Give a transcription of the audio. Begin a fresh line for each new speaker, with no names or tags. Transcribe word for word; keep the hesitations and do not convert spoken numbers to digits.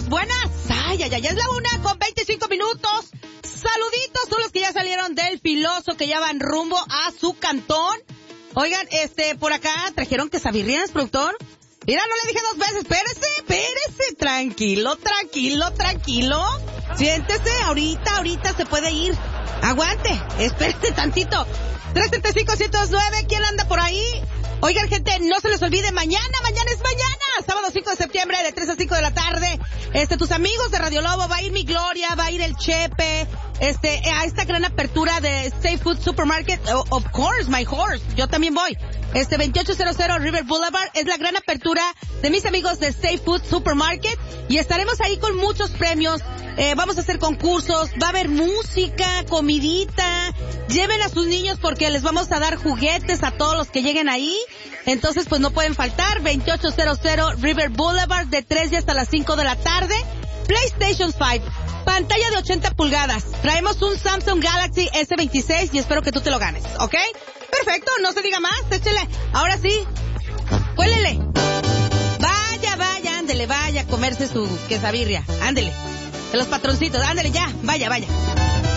buenas. Ay, ay, ay, es la una con veinticinco minutos. Saluditos a todos los que ya salieron del Filoso, que ya van rumbo a su cantón. Oigan, este, por acá trajeron quesabirrias, productor. Mira, no le dije dos veces, espérese, espérese, tranquilo, tranquilo, tranquilo. Siéntese, ahorita, ahorita se puede ir. Aguante, espérese tantito. tres siete cinco, uno cero nueve, ¿quién anda por ahí? Oigan, gente, no se les olvide, mañana, mañana es mañana, sábado cinco de septiembre, de tres a cinco de la tarde. Este, tus amigos de Radio Lobo, va a ir mi Gloria, va a ir el Chepe, este, a esta gran apertura de Safe Food Supermarket, oh, of course, my horse, yo también voy. Este, veintiocho cero cero River Boulevard, es la gran apertura de mis amigos de Safe Food Supermarket, y estaremos ahí con muchos premios. Eh, vamos a hacer concursos, va a haber música, comidita, lleven a sus niños porque les vamos a dar juguetes a todos los que lleguen ahí, entonces pues no pueden faltar. Veintiocho cero cero River Boulevard, de tres y hasta las cinco de la tarde. PlayStation cinco, pantalla de ochenta pulgadas, traemos un Samsung Galaxy ese veintiséis y espero que tú te lo ganes, ¿ok? Perfecto, no se diga más, échele, ahora sí, cuélele. Vaya, vaya, ándele, vaya a comerse su quesabirria, ándele. De los patroncitos, ándale ya, vaya, vaya.